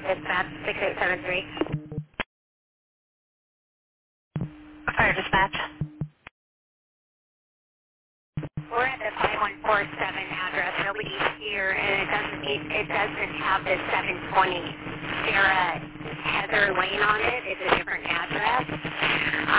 Dispatch 6873. Fire dispatch. We're at the 5147 address. Nobody's here, and it doesn't have the 720 Sarah Heather Lane on it. It's a different address.